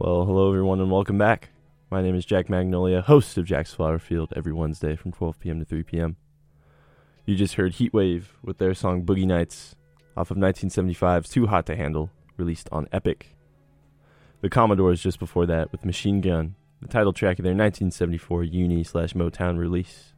Well, hello everyone and welcome back. My name is Jack Magnolia, host of Jack's Flower Field every Wednesday from 12 p.m. to 3 p.m. You just heard Heatwave with their song Boogie Nights off of 1975's Too Hot to Handle, released on Epic. The Commodores just before that with Machine Gun, the title track of their 1974 Uni/Motown release.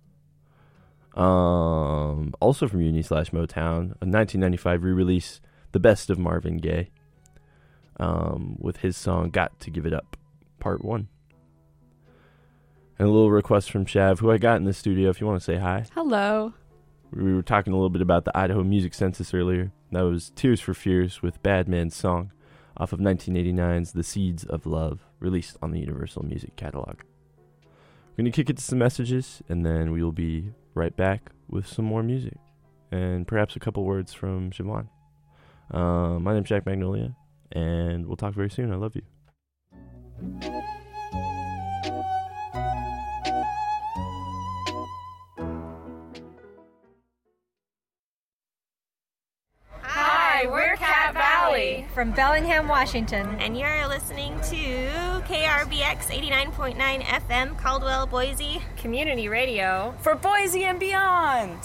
Also from Uni/Motown, a 1995 re-release, The Best of Marvin Gaye, with his song Got to Give It Up, Part 1. And a little request from Shav, who I got in the studio, if you want to say hi. Hello. We were talking a little bit about the Idaho Music Census earlier. That was Tears for Fears with Bad Man's Song off of 1989's The Seeds of Love, released on the Universal Music Catalog. We're going to kick it to some messages, and then we will be right back with some more music. And perhaps a couple words from Siobhan. My name's Jack Magnolia, and we'll talk very soon. I love you. We're Cat Valley from Bellingham, Washington. And you're listening to KRBX 89.9 FM, Caldwell, Boise. Community radio for Boise and beyond.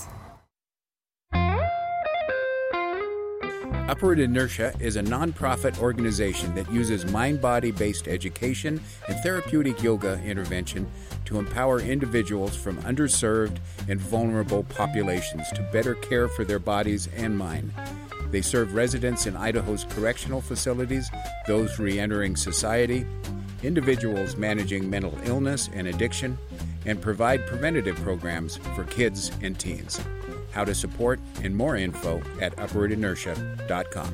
Upward Inertia is a nonprofit organization that uses mind-body-based education and therapeutic yoga intervention to empower individuals from underserved and vulnerable populations to better care for their bodies and mind. They serve residents in Idaho's correctional facilities, those re-entering society, individuals managing mental illness and addiction, and provide preventative programs for kids and teens. How to support and more info at upwardinertia.com.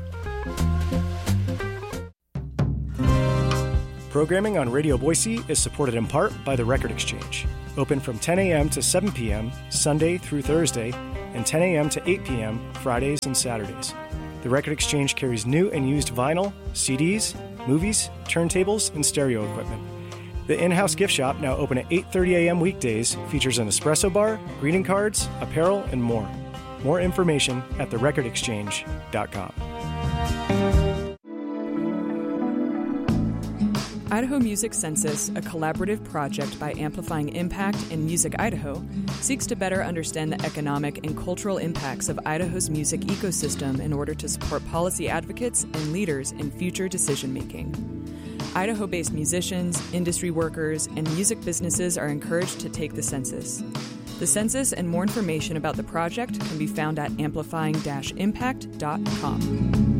Programming on Radio Boise is supported in part by the Record Exchange. Open from 10 a.m. to 7 p.m. Sunday through Thursday, and 10 a.m. to 8 p.m. Fridays and Saturdays. The Record Exchange carries new and used vinyl, CDs, movies, turntables, and stereo equipment. The in-house gift shop, now open at 8:30 a.m. weekdays, features an espresso bar, greeting cards, apparel, and more. More information at therecordexchange.com. Idaho Music Census, a collaborative project by Amplifying Impact and Music Idaho, seeks to better understand the economic and cultural impacts of Idaho's music ecosystem in order to support policy advocates and leaders in future decision-making. Idaho-based musicians, industry workers, and music businesses are encouraged to take the census. The census and more information about the project can be found at amplifying-impact.com.